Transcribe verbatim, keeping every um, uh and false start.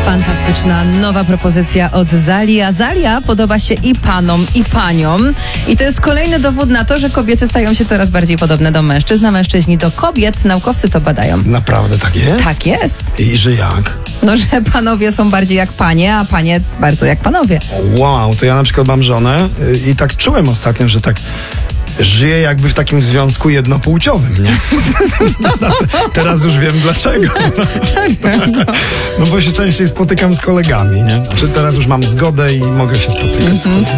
Fantastyczna nowa propozycja od Zali. A Zalia podoba się i panom, i paniom. I to jest kolejny dowód na to, że kobiety stają się coraz bardziej podobne do mężczyzn, a mężczyźni do kobiet. Naukowcy to badają. Naprawdę tak jest? Tak jest. I że jak? No, że panowie są bardziej jak panie, a panie bardzo jak panowie. Wow, to ja na przykład mam żonę y, i tak czułem ostatnio, że tak żyję jakby w takim związku jednopłciowym, nie? Teraz już wiem dlaczego. No bo się częściej spotykam z kolegami, nie? Znaczy teraz już mam zgodę i mogę się spotykać z kolegami.